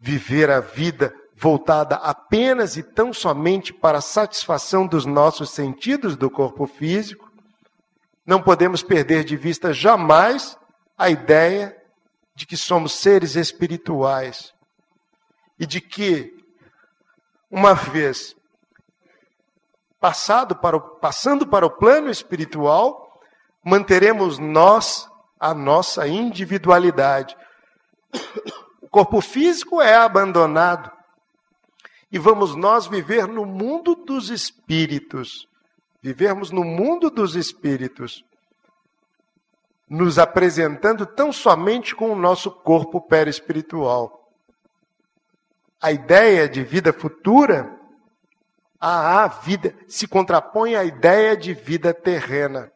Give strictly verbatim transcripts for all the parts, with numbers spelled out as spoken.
viver a vida voltada apenas e tão somente para a satisfação dos nossos sentidos do corpo físico. Não podemos perder de vista jamais a ideia de que somos seres espirituais e de que, uma vez passado para o, passando para o plano espiritual, manteremos nós a nossa individualidade. O corpo físico é abandonado e vamos nós viver no mundo dos espíritos. Vivermos no mundo dos espíritos, nos apresentando tão somente com o nosso corpo perispiritual. A ideia de vida futura, a, a vida, se contrapõe à ideia de vida terrena.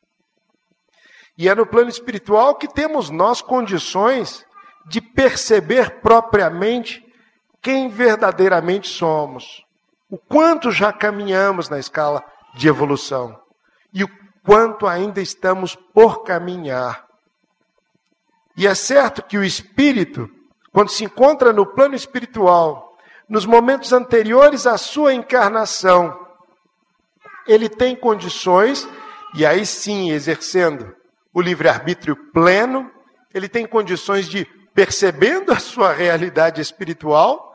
E é no plano espiritual que temos nós condições de perceber propriamente quem verdadeiramente somos, o quanto já caminhamos na escala de evolução e o quanto ainda estamos por caminhar. E é certo que o espírito, quando se encontra no plano espiritual, nos momentos anteriores à sua encarnação, ele tem condições, e aí sim, exercendo o livre-arbítrio pleno, ele tem condições de, percebendo a sua realidade espiritual,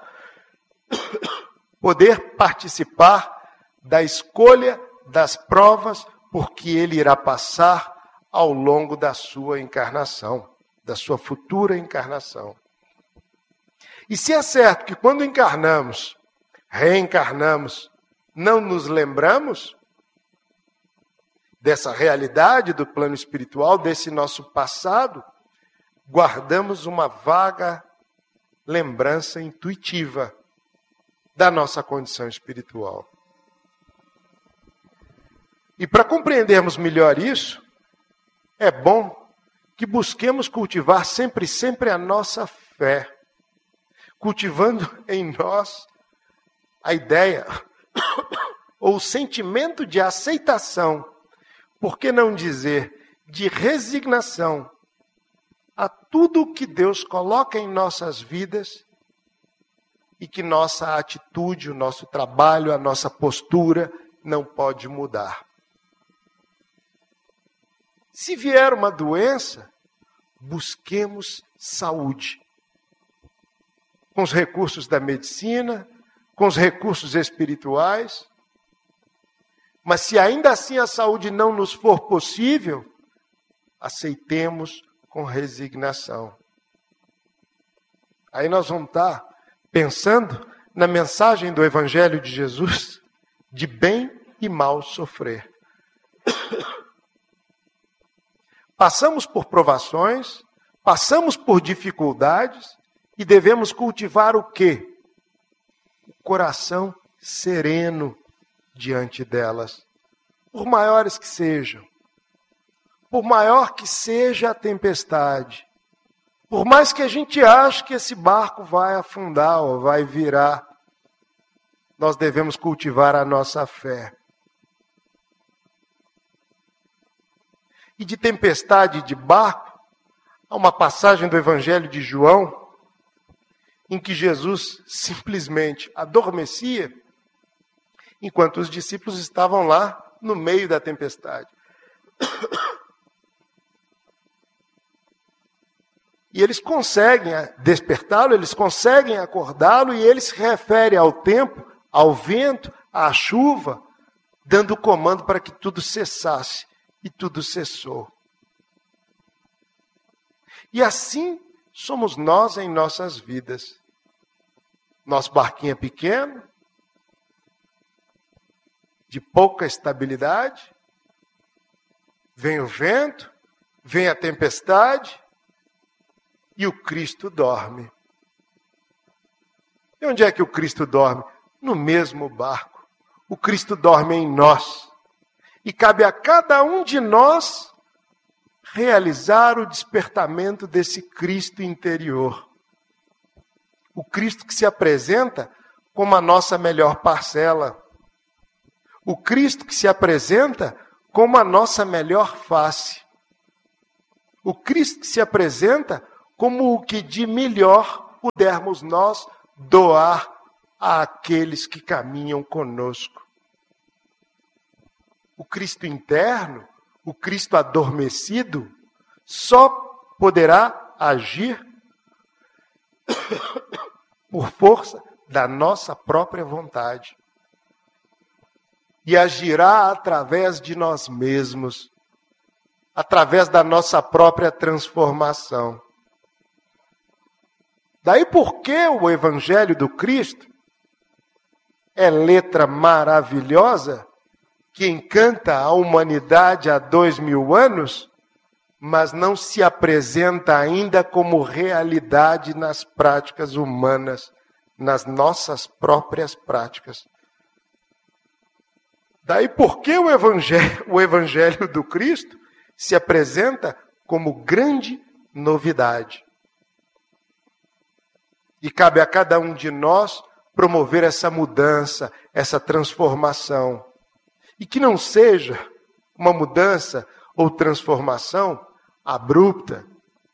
poder participar da escolha das provas por que ele irá passar ao longo da sua encarnação, da sua futura encarnação. E se é certo que quando encarnamos, reencarnamos, não nos lembramos dessa realidade do plano espiritual, desse nosso passado, guardamos uma vaga lembrança intuitiva da nossa condição espiritual. E para compreendermos melhor isso, é bom que busquemos cultivar sempre, sempre a nossa fé, cultivando em nós a ideia ou o sentimento de aceitação, por que não dizer de resignação, a tudo o que Deus coloca em nossas vidas e que nossa atitude, o nosso trabalho, a nossa postura não pode mudar. Se vier uma doença, busquemos saúde. Com os recursos da medicina, com os recursos espirituais. Mas se ainda assim a saúde não nos for possível, aceitemos com resignação. Aí nós vamos estar pensando na mensagem do Evangelho de Jesus, de bem e mal sofrer. Passamos por provações, passamos por dificuldades e devemos cultivar o quê? O coração sereno diante delas, por maiores que sejam. Por maior que seja a tempestade, por mais que a gente ache que esse barco vai afundar ou vai virar, nós devemos cultivar a nossa fé. E de tempestade de barco, há uma passagem do Evangelho de João, em que Jesus simplesmente adormecia, enquanto os discípulos estavam lá no meio da tempestade. E eles conseguem despertá-lo, eles conseguem acordá-lo, e ele se refere ao tempo, ao vento, à chuva, dando o comando para que tudo cessasse. E tudo cessou. E assim somos nós em nossas vidas. Nosso barquinho é pequeno, de pouca estabilidade, vem o vento, vem a tempestade, e o Cristo dorme. E onde é que o Cristo dorme? No mesmo barco. O Cristo dorme em nós. E cabe a cada um de nós realizar o despertamento desse Cristo interior. O Cristo que se apresenta como a nossa melhor parcela. O Cristo que se apresenta como a nossa melhor face. O Cristo que se apresenta como o que de melhor pudermos nós doar àqueles que caminham conosco. O Cristo interno, o Cristo adormecido, só poderá agir por força da nossa própria vontade. E agirá através de nós mesmos, através da nossa própria transformação. Daí porque o Evangelho do Cristo é letra maravilhosa que encanta a humanidade há dois mil anos, mas não se apresenta ainda como realidade nas práticas humanas, nas nossas próprias práticas. Daí porque o Evangelho, o Evangelho do Cristo se apresenta como grande novidade. E cabe a cada um de nós promover essa mudança, essa transformação. E que não seja uma mudança ou transformação abrupta.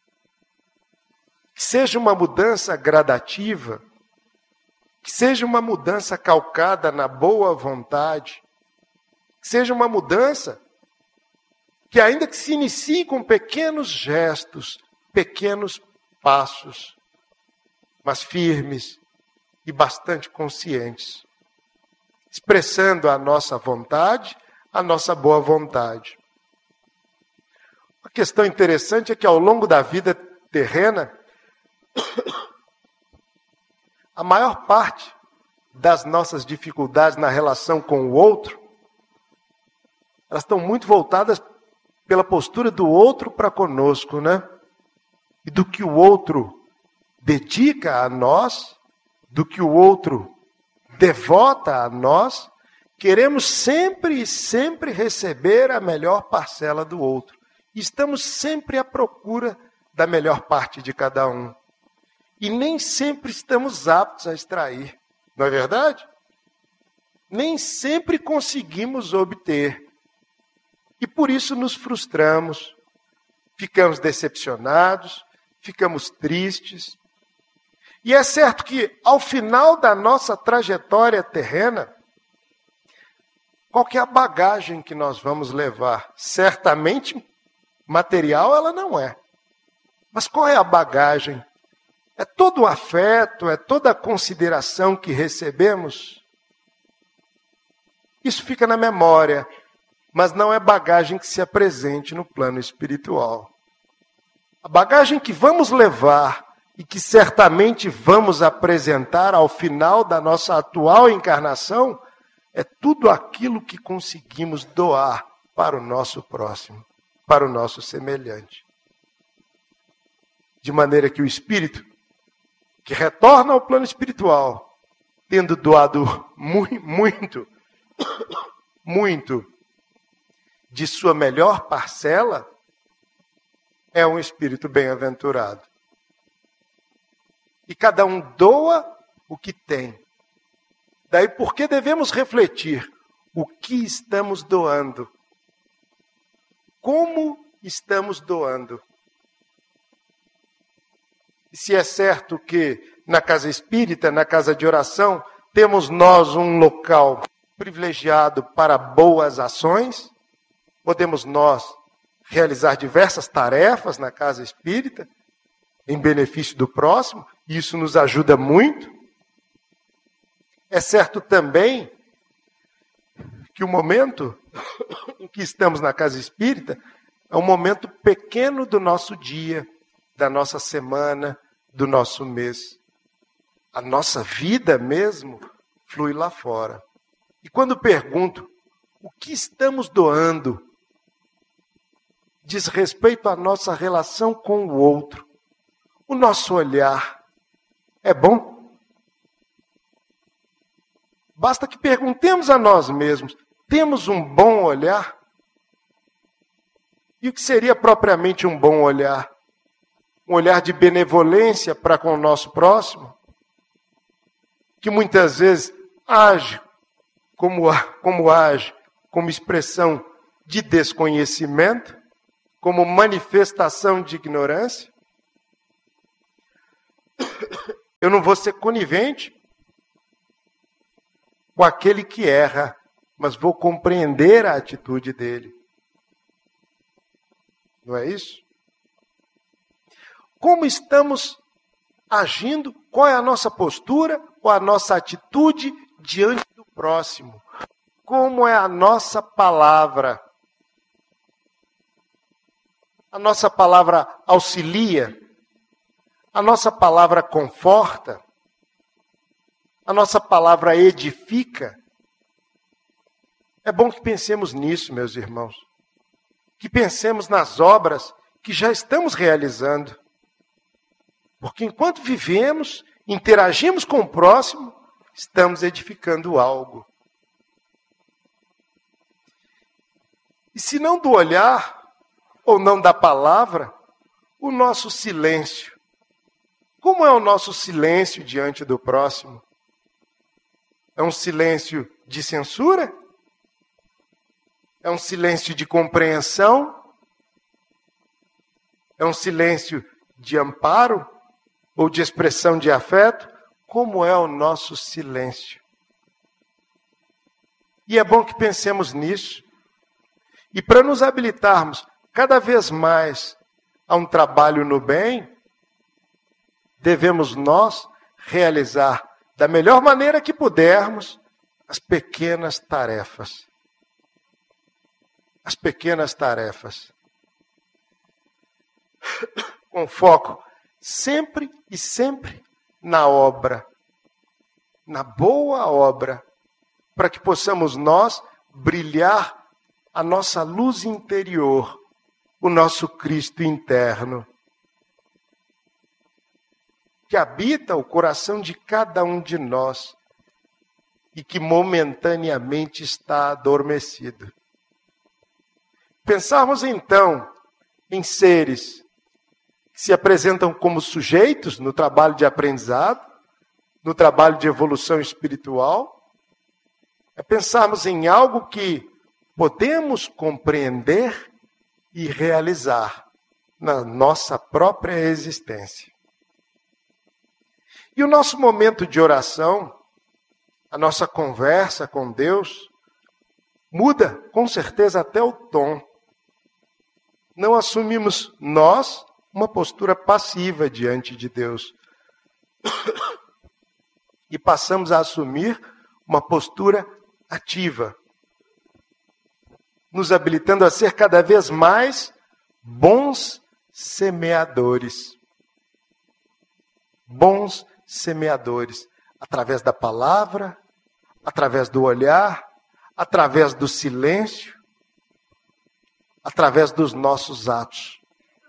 Que seja uma mudança gradativa. Que seja uma mudança calcada na boa vontade. Que seja uma mudança que, ainda que se inicie com pequenos gestos, pequenos passos, mas firmes e bastante conscientes, expressando a nossa vontade, a nossa boa vontade. Uma questão interessante é que, ao longo da vida terrena, a maior parte das nossas dificuldades na relação com o outro, elas estão muito voltadas pela postura do outro para conosco, né? E do que o outro dedica a nós, do que o outro devota a nós, queremos sempre e sempre receber a melhor parcela do outro. E estamos sempre à procura da melhor parte de cada um. E nem sempre estamos aptos a extrair, não é verdade? Nem sempre conseguimos obter. E por isso nos frustramos, ficamos decepcionados, ficamos tristes. E é certo que, ao final da nossa trajetória terrena, qual que é a bagagem que nós vamos levar? Certamente, material ela não é. Mas qual é a bagagem? É todo o afeto, é toda a consideração que recebemos? Isso fica na memória, mas não é bagagem que se apresente no plano espiritual. A bagagem que vamos levar e que certamente vamos apresentar ao final da nossa atual encarnação é tudo aquilo que conseguimos doar para o nosso próximo, para o nosso semelhante. De maneira que o espírito que retorna ao plano espiritual, tendo doado muito, muito, muito de sua melhor parcela, é um espírito bem-aventurado. E cada um doa o que tem. Daí porque devemos refletir o que estamos doando. Como estamos doando. E se é certo que na casa espírita, na casa de oração, temos nós um local privilegiado para boas ações, podemos nós realizar diversas tarefas na casa espírita, em benefício do próximo, e isso nos ajuda muito. É certo também que o momento em que estamos na casa espírita é um momento pequeno do nosso dia, da nossa semana, do nosso mês. A nossa vida mesmo flui lá fora. E quando pergunto o que estamos doando, diz respeito à nossa relação com o outro. O nosso olhar é bom? Basta que perguntemos a nós mesmos, temos um bom olhar? E o que seria propriamente um bom olhar? Um olhar de benevolência para com o nosso próximo? Que muitas vezes age como, como age, como expressão de desconhecimento, como manifestação de ignorância? Eu não vou ser conivente com aquele que erra, mas vou compreender a atitude dele. Não é isso? Como estamos agindo? Qual é a nossa postura ou a nossa atitude diante do próximo? Como é a nossa palavra? A nossa palavra auxilia? A nossa palavra conforta? A nossa palavra edifica? É bom que pensemos nisso, meus irmãos. Que pensemos nas obras que já estamos realizando. Porque enquanto vivemos, interagimos com o próximo, estamos edificando algo. E se não do olhar, ou não da palavra, o nosso silêncio. Como é o nosso silêncio diante do próximo? É um silêncio de censura? É um silêncio de compreensão? É um silêncio de amparo? Ou de expressão de afeto? Como é o nosso silêncio? E é bom que pensemos nisso. E para nos habilitarmos cada vez mais a um trabalho no bem, devemos nós realizar da melhor maneira que pudermos as pequenas tarefas. As pequenas tarefas. Com foco sempre e sempre na obra, na boa obra, para que possamos nós brilhar a nossa luz interior, o nosso Cristo interno, que habita o coração de cada um de nós e que momentaneamente está adormecido. Pensarmos então em seres que se apresentam como sujeitos no trabalho de aprendizado, no trabalho de evolução espiritual, é pensarmos em algo que podemos compreender e realizar na nossa própria existência. E o nosso momento de oração, a nossa conversa com Deus, muda com certeza até o tom. Não assumimos nós uma postura passiva diante de Deus. E passamos a assumir uma postura ativa, nos habilitando a ser cada vez mais bons semeadores. Bons semeadores, através da palavra, através do olhar, através do silêncio, através dos nossos atos.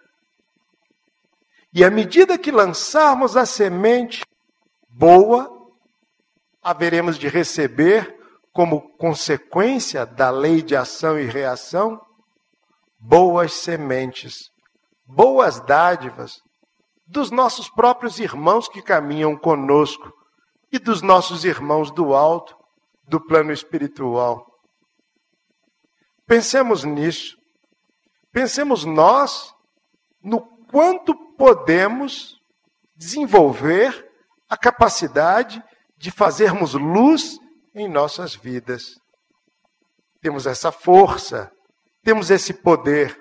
E à medida que lançarmos a semente boa, haveremos de receber, como consequência da lei de ação e reação, boas sementes, boas dádivas dos nossos próprios irmãos que caminham conosco e dos nossos irmãos do alto, do plano espiritual. Pensemos nisso. Pensemos nós no quanto podemos desenvolver a capacidade de fazermos luz em nossas vidas. Temos essa força, temos esse poder.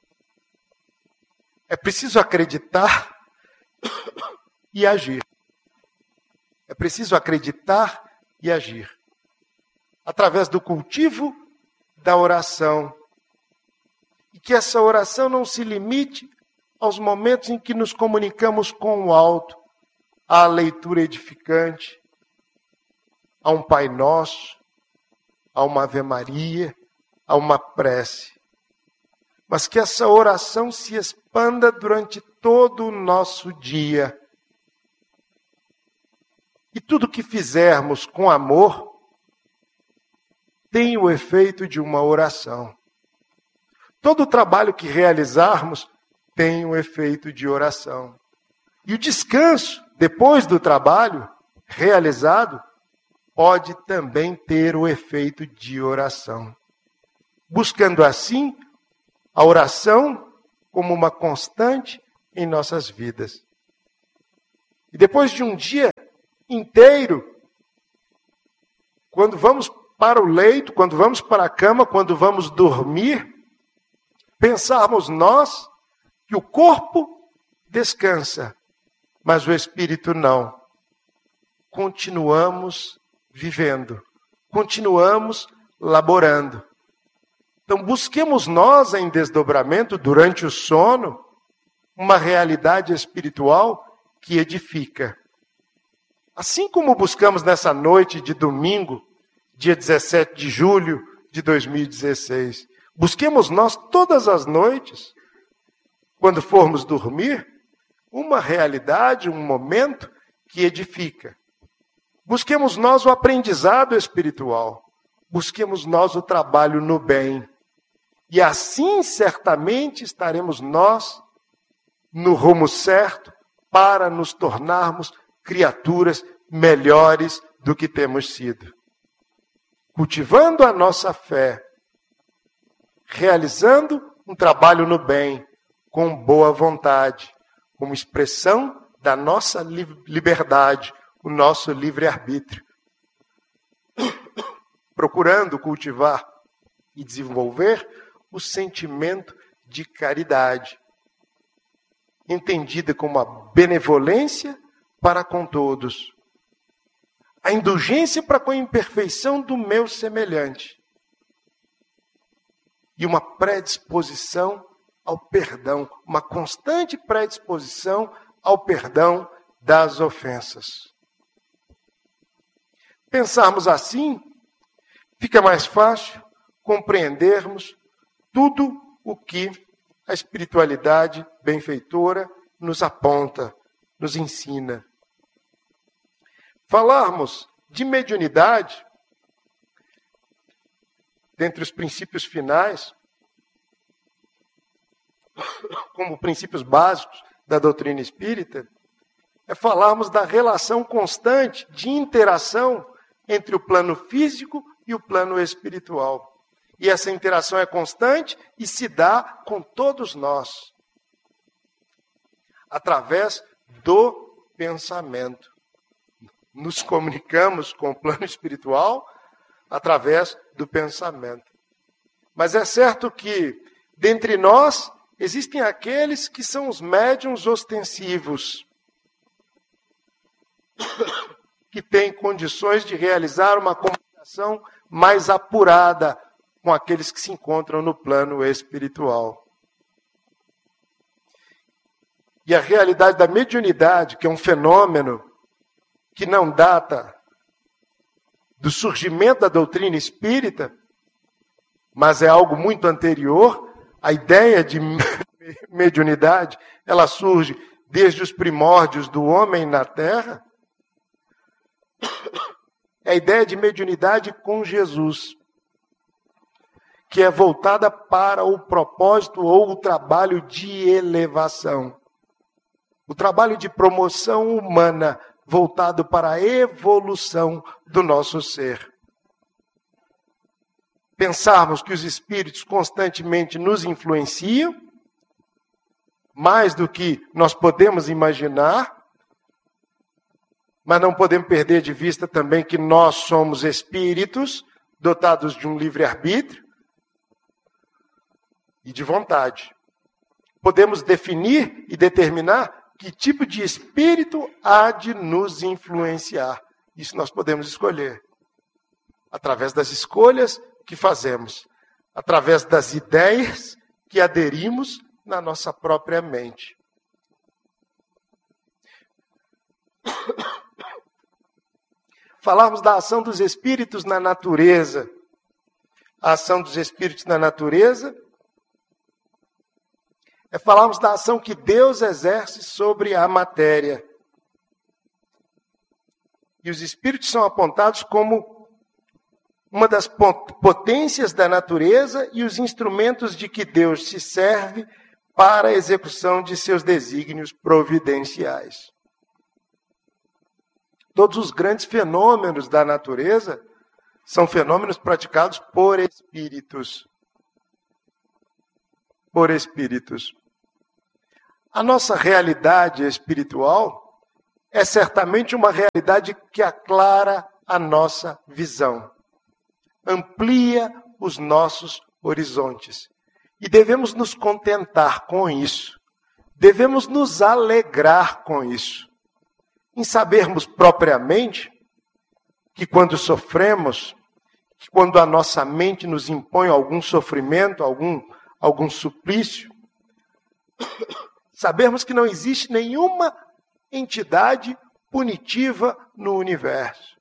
É preciso acreditar e agir. É preciso acreditar e agir. Através do cultivo da oração. E que essa oração não se limite aos momentos em que nos comunicamos com o alto, à leitura edificante, a um Pai Nosso, a uma Ave Maria, a uma prece. Mas que essa oração se expanda durante todo o nosso dia. E tudo que fizermos com amor tem o efeito de uma oração. Todo o trabalho que realizarmos tem o efeito de oração. E o descanso, depois do trabalho realizado, pode também ter o efeito de oração. Buscando assim a oração como uma constante em nossas vidas. E depois de um dia inteiro, quando vamos para o leito, quando vamos para a cama, quando vamos dormir, pensarmos nós que o corpo descansa, mas o espírito não. Continuamos vivendo, continuamos laborando. Então busquemos nós em desdobramento, durante o sono, uma realidade espiritual que edifica. Assim como buscamos nessa noite de domingo, dia dezessete de julho de dois mil e dezesseis, busquemos nós todas as noites, quando formos dormir, uma realidade, um momento que edifica. Busquemos nós o aprendizado espiritual, busquemos nós o trabalho no bem. E assim certamente estaremos nós no rumo certo para nos tornarmos criaturas melhores do que temos sido. Cultivando a nossa fé, realizando um trabalho no bem, com boa vontade, como expressão da nossa liberdade, o nosso livre-arbítrio. Procurando cultivar e desenvolver o sentimento de caridade, entendida como a benevolência para com todos, a indulgência para com a imperfeição do meu semelhante e uma predisposição ao perdão, uma constante predisposição ao perdão das ofensas. Pensarmos assim, fica mais fácil compreendermos tudo o que a espiritualidade benfeitora nos aponta, nos ensina. Falarmos de mediunidade, dentre os princípios finais, como princípios básicos da doutrina espírita, é falarmos da relação constante de interação entre o plano físico e o plano espiritual. E essa interação é constante e se dá com todos nós, através do pensamento. Nos comunicamos com o plano espiritual através do pensamento. Mas é certo que, dentre nós, existem aqueles que são os médiuns ostensivos, que têm condições de realizar uma comunicação mais apurada com aqueles que se encontram no plano espiritual. E a realidade da mediunidade, que é um fenômeno que não data do surgimento da doutrina espírita, mas é algo muito anterior. A ideia de mediunidade, ela surge desde os primórdios do homem na Terra. É a ideia de mediunidade com Jesus, que é voltada para o propósito ou o trabalho de elevação. O trabalho de promoção humana, voltado para a evolução do nosso ser. Pensarmos que os espíritos constantemente nos influenciam, mais do que nós podemos imaginar, mas não podemos perder de vista também que nós somos espíritos dotados de um livre-arbítrio e de vontade. Podemos definir e determinar que tipo de espírito há de nos influenciar. Isso nós podemos escolher. Através das escolhas que fazemos. Através das ideias que aderimos na nossa própria mente. Falarmos da ação dos espíritos na natureza. A ação dos espíritos na natureza é falarmos da ação que Deus exerce sobre a matéria. E os espíritos são apontados como uma das potências da natureza e os instrumentos de que Deus se serve para a execução de seus desígnios providenciais. Todos os grandes fenômenos da natureza são fenômenos praticados por espíritos. Por espíritos. A nossa realidade espiritual é certamente uma realidade que aclara a nossa visão, amplia os nossos horizontes. E devemos nos contentar com isso, devemos nos alegrar com isso, em sabermos propriamente que quando sofremos, que quando a nossa mente nos impõe algum sofrimento, algum, algum suplício, sabermos que não existe nenhuma entidade punitiva no universo.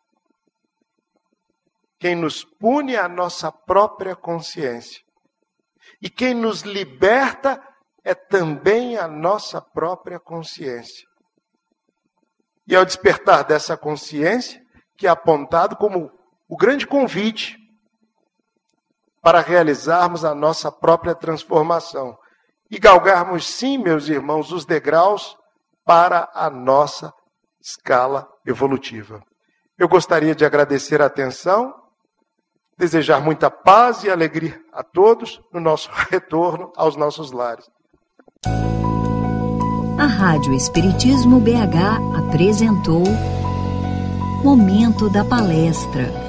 Quem nos pune é a nossa própria consciência. E quem nos liberta é também a nossa própria consciência. E ao despertar dessa consciência, que é apontado como o grande convite para realizarmos a nossa própria transformação e galgarmos, sim, meus irmãos, os degraus para a nossa escala evolutiva. Eu gostaria de agradecer a atenção, desejar muita paz e alegria a todos no nosso retorno aos nossos lares. A Rádio Espiritismo B H apresentou Momento da Palestra.